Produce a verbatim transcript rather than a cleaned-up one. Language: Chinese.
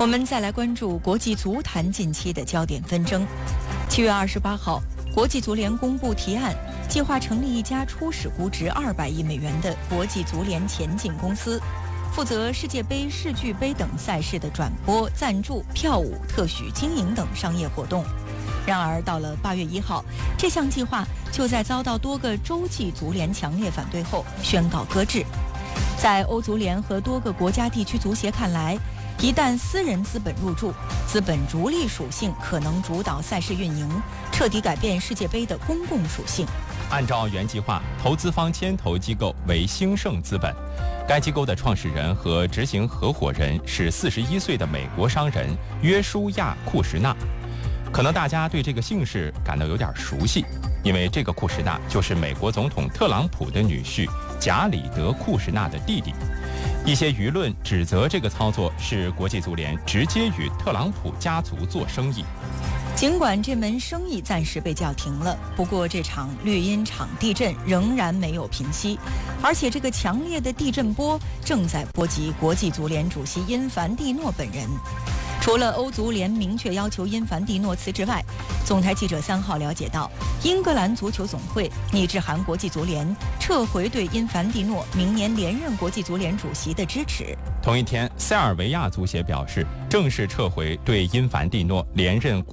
我们再来关注国际足坛近期的焦点纷争。七月二十八号，国际足联公布提案，计划成立一家初始估值二百亿美元的国际足联前进公司，负责世界杯、世俱杯等赛事的转播、赞助、票务、特许经营等商业活动。然而，到了八月一号，这项计划就在遭到多个洲际足联强烈反对后宣告搁置。在欧足联和多个国家地区足协看来，一旦私人资本入驻，资本逐利属性可能主导赛事运营，彻底改变世界杯的公共属性。 按照原计划，投资方牵头机构为兴盛资本，该机构的创始人和执行合伙人是四十一岁的美国商人约书亚·库什纳。可能大家对这个姓氏感到有点熟悉，因为这个库什纳就是美国总统特朗普的女婿贾里德·库什纳的弟弟。一些舆论指责这个操作是国际足联直接与特朗普家族做生意。 尽管这门生意暂时被叫停了，不过这场绿茵场地震仍然没有平息，而且这个强烈的地震波正在波及国际足联主席因凡蒂诺本人。除了欧足联明确要求因凡蒂诺辞职外，总台记者三号了解到，英格兰足球总会拟致函国际足联，撤回对因凡蒂诺明年连任国际足联主席的支持。 同一天，塞尔维亚足协表示，正式撤回对因凡蒂诺连任